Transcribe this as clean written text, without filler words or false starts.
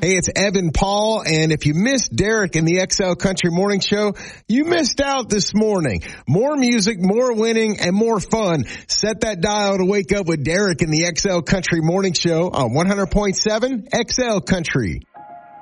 Hey, it's Evan Paul, and if you missed Derek in the XL Country Morning Show, you missed out this morning. More music, more winning, and more fun. Set that dial to wake up with Derek in the XL Country Morning Show on 100.7 XL Country.